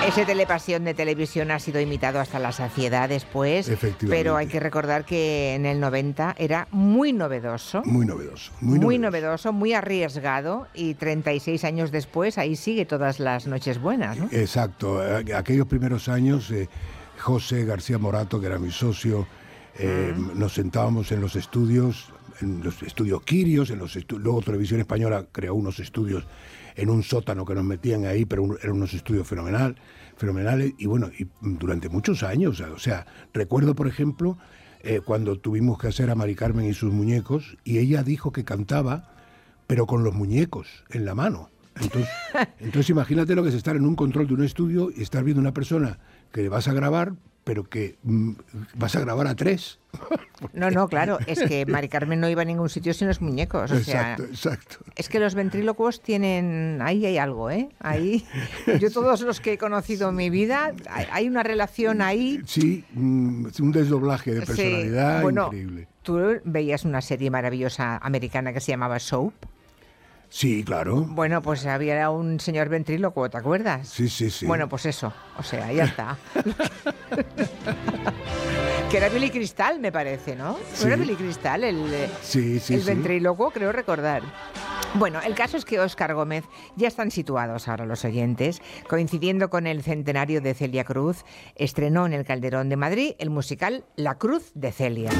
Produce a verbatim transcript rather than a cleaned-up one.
Ese Telepasión de televisión ha sido imitado hasta la saciedad después, pero hay que recordar que en el noventa era muy novedoso. Muy novedoso. Muy, muy novedoso. novedoso, muy arriesgado, y treinta y seis años después ahí sigue todas las noches buenas, ¿no? Exacto. Aquellos primeros años, eh, José García Morato, que era mi socio, eh, mm. nos sentábamos en los estudios, en los estudios Quirios, en los estu- luego Televisión Española creó unos estudios en un sótano que nos metían ahí, pero un, eran unos estudios fenomenal, fenomenales, y bueno, y durante muchos años, o sea, recuerdo, por ejemplo, eh, cuando tuvimos que hacer a Mari Carmen y sus muñecos, y ella dijo que cantaba, pero con los muñecos en la mano. Entonces, entonces imagínate lo que es estar en un control de un estudio y estar viendo una persona que vas a grabar, pero que mm, vas a grabar a tres. No, no, claro, es que Mari Carmen no iba a ningún sitio sin los muñecos. O exacto, sea, exacto. Es que los ventrílocos tienen... Ahí hay algo, ¿eh? Ahí, yo todos los que he conocido en mi vida, hay una relación ahí... Sí, un desdoblaje de personalidad sí. Bueno, increíble. ¿Tú veías una serie maravillosa americana que se llamaba Soap? Sí, claro. Bueno, pues había un señor ventríloco, ¿te acuerdas? Sí, sí, sí. Bueno, pues eso, o sea, ya está. Que era Billy Crystal, me parece, ¿no? Sí. ¿No era Billy Crystal el, sí, sí, el sí. ventríloco? Creo recordar. Bueno, el caso es que Óscar Gómez, ya están situados ahora los oyentes, coincidiendo con el centenario de Celia Cruz, estrenó en el Calderón de Madrid el musical La Cruz de Celia.